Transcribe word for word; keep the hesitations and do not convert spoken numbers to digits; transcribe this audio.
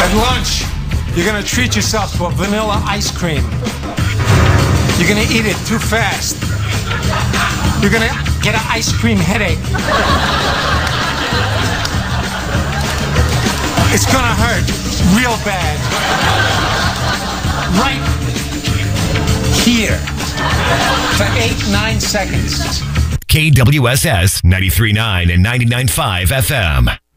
At lunch, you're gonna treat yourself to a vanilla ice cream. You're gonna eat it too fast. You're gonna get an ice cream headache. It's gonna hurt real bad. Right here for eight, nine seconds. K W S S ninety-three point nine and ninety-nine point five F M.